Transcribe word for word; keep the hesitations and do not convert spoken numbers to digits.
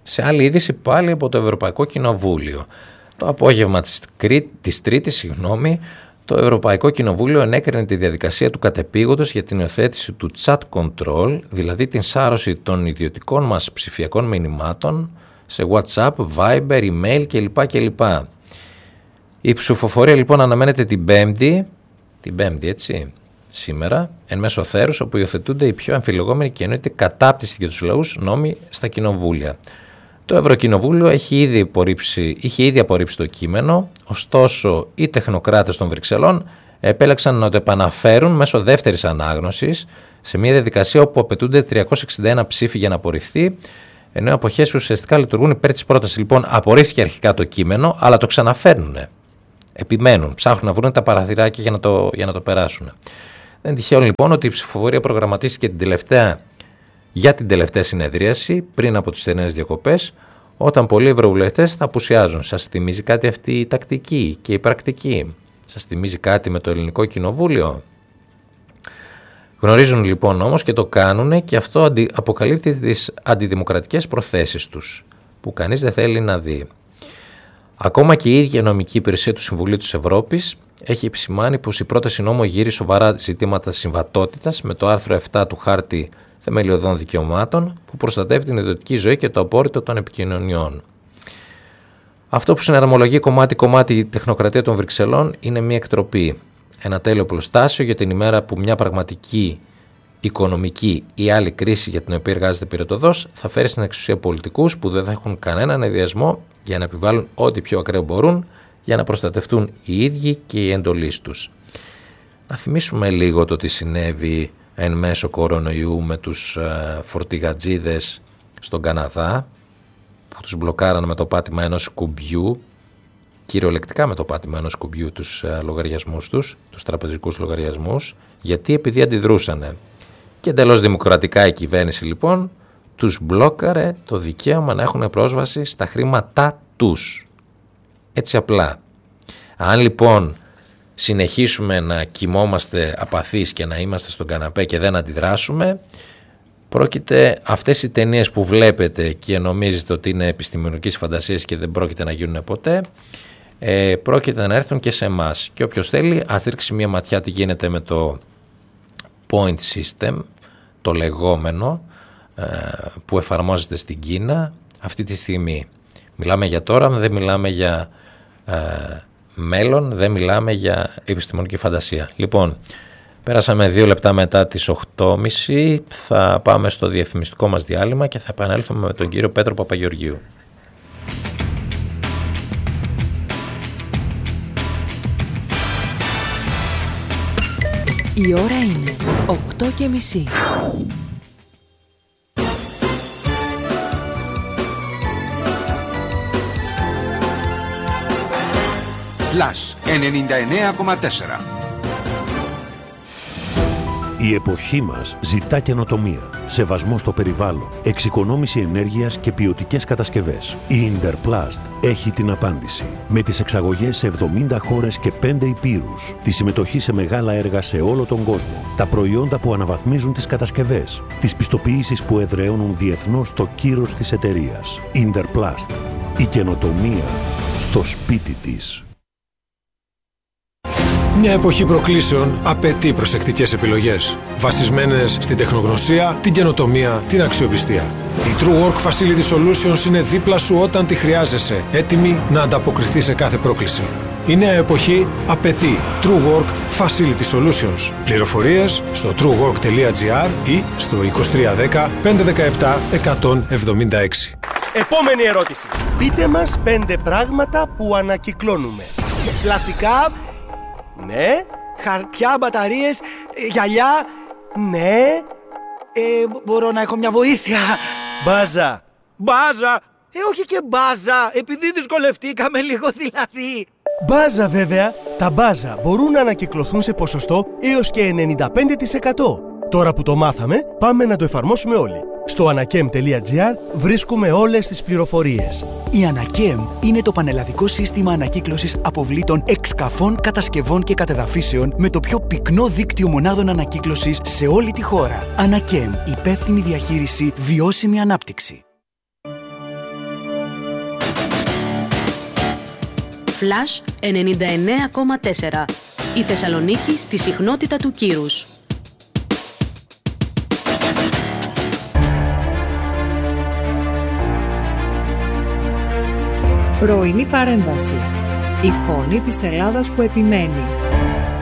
Σε άλλη είδηση πάλι από το Ευρωπαϊκό Κοινοβούλιο. Το απόγευμα της, της Τρίτης, συγγνώμη, το Ευρωπαϊκό Κοινοβούλιο ενέκρινε τη διαδικασία του κατεπήγοντος για την υιοθέτηση του chat control, δηλαδή την σάρωση των ιδιωτικών μας ψηφιακών μηνυμάτων σε WhatsApp, Viber, email κλπ. κλπ. Η ψηφοφορία λοιπόν αναμένεται την Πέμπτη, την Πέμπτη έτσι, σήμερα, εν μέσω θέρους, όπου υιοθετούνται οι πιο αμφιλεγόμενοι και εννοείται κατάπτυστη για τους λαούς νόμοι στα κοινοβούλια. Το Ευρωκοινοβούλιο έχει ήδη απορρίψει, είχε ήδη απορρίψει το κείμενο, ωστόσο οι τεχνοκράτες των Βρυξελών επέλεξαν να το επαναφέρουν μέσω δεύτερης ανάγνωσης σε μια διαδικασία όπου απαιτούνται τριακόσιοι εξήντα ένα ψήφοι για να απορριφθεί, ενώ οι αποχές ουσιαστικά λειτουργούν υπέρ της πρότασης. Λοιπόν, απορρίφθηκε αρχικά το κείμενο, αλλά το ξαναφέρνουν. Επιμένουν, ψάχνουν να βρουν τα παραθυράκια για να το, για να το περάσουν. Δεν είναι τυχαίο λοιπόν ότι η ψηφοφορία προγραμματίστηκε την τελευταία, για την τελευταία συνεδρίαση πριν από τις θερινές διακοπές, όταν πολλοί ευρωβουλευτές θα απουσιάζουν. Σας θυμίζει κάτι αυτή η τακτική και η πρακτική? Σας θυμίζει κάτι με το Ελληνικό Κοινοβούλιο? Γνωρίζουν λοιπόν όμως και το κάνουν, και αυτό αντι, αποκαλύπτει τις αντιδημοκρατικές προθέσεις τους, που κανείς δεν θέλει να δει. Ακόμα και η ίδια νομική υπηρεσία του Συμβουλίου της Ευρώπης έχει επισημάνει πως η πρόταση νόμου γύρει σοβαρά ζητήματα συμβατότητας με το άρθρο επτά του Χάρτη Θεμελιωδών Δικαιωμάτων, που προστατεύει την ιδιωτική ζωή και το απόρριτο των επικοινωνιών. Αυτό που συναρμολογεί κομμάτι-κομμάτι η τεχνοκρατία των Βρυξελών είναι μια εκτροπή. Ένα τέλειο πλουστάσιο για την ημέρα που μια πραγματική οικονομική ή άλλη κρίση για την οποία εργάζεται πυρετοδός θα φέρει στην εξουσία πολιτικούς που δεν θα έχουν κανέναν ενδιασμό για να επιβάλλουν ό,τι πιο ακραίο μπορούν για να προστατευτούν οι ίδιοι και οι εντολείς τους. Να θυμίσουμε λίγο το τι συνέβη εν μέσω κορονοϊού με τους ε, φορτηγατζίδες στον Καναδά, που τους μπλοκάραν με το πάτημα ενός κουμπιού, κυριολεκτικά με το πάτημα ενός κουμπιού τους ε, λογαριασμούς τους, τους τραπεζικούς λογαριασμούς, γιατί επειδή αντιδρούσανε. Και εντελώς δημοκρατικά η κυβέρνηση λοιπόν τους μπλόκαρε το δικαίωμα να έχουν πρόσβαση στα χρήματά τους. Έτσι απλά. Αν λοιπόν συνεχίσουμε να κοιμόμαστε απαθείς και να είμαστε στον καναπέ και δεν αντιδράσουμε, πρόκειται αυτές οι ταινίες που βλέπετε και νομίζετε ότι είναι επιστημονικής φαντασίας και δεν πρόκειται να γίνουν ποτέ, ε, πρόκειται να έρθουν και σε εμάς. Και όποιος θέλει ας ρίξει μια ματιά τι γίνεται με το point system, το λεγόμενο, ε, που εφαρμόζεται στην Κίνα αυτή τη στιγμή. Μιλάμε για τώρα, δεν μιλάμε για ε, μέλλον, δεν μιλάμε για επιστημονική φαντασία. Λοιπόν, πέρασαμε δύο λεπτά μετά τις οκτώ και μισή, θα πάμε στο διαφημιστικό μας διάλειμμα και θα επανέλθουμε με τον κύριο Πέτρο Παπαγεωργίου. Η ώρα είναι οκτώ και μισή. Flash ενενήντα εννέα κόμμα τέσσερα. Η εποχή μας ζητά καινοτομία, σεβασμό στο περιβάλλον, εξοικονόμηση ενέργειας και ποιοτικές κατασκευές. Η Interplast έχει την απάντηση. Με τις εξαγωγές σε εβδομήντα χώρες και πέντε υπήρους, τη συμμετοχή σε μεγάλα έργα σε όλο τον κόσμο, τα προϊόντα που αναβαθμίζουν τις κατασκευές, τις πιστοποιήσεις που εδραιώνουν διεθνώς το κύρος της εταιρείας. Interplast. Η καινοτομία στο σπίτι της. Μια εποχή προκλήσεων απαιτεί προσεκτικές επιλογές, βασισμένες στην τεχνογνωσία, την καινοτομία, την αξιοπιστία. Η True Work Facility Solutions είναι δίπλα σου όταν τη χρειάζεσαι, έτοιμη να ανταποκριθεί σε κάθε πρόκληση. Η νέα εποχή απαιτεί True Work Facility Solutions. Πληροφορίες στο true work τελεία gr ή στο είκοσι τρία δέκα πεντακόσια δεκαεπτά εκατόν εβδομήντα έξι. Επόμενη ερώτηση. Πείτε μας πέντε πράγματα που ανακυκλώνουμε. Πλαστικά... ναι. Χαρτιά, μπαταρίες, γυαλιά. Ναι. Ε, μπορώ να έχω μια βοήθεια? Μπάζα. Μπάζα. Ε, όχι και μπάζα. Επειδή δυσκολευτήκαμε λίγο δηλαδή. Μπάζα βέβαια. Τα μπάζα μπορούν να ανακυκλωθούν σε ποσοστό έως και ενενήντα πέντε τοις εκατό. Τώρα που το μάθαμε, πάμε να το εφαρμόσουμε όλοι. Στο ανακέμ τελεία gr βρίσκουμε όλες τις πληροφορίες. Η Ανακέμ είναι το πανελλαδικό σύστημα ανακύκλωσης αποβλήτων εξκαφών, κατασκευών και κατεδαφίσεων με το πιο πυκνό δίκτυο μονάδων ανακύκλωσης σε όλη τη χώρα. Ανακέμ, υπεύθυνη διαχείριση, βιώσιμη ανάπτυξη. Flash ενενήντα εννέα κόμμα τέσσερα. Η Θεσσαλονίκη στη συχνότητα του κύρους. Πρωινή παρέμβαση. Η φωνή της Ελλάδας που επιμένει.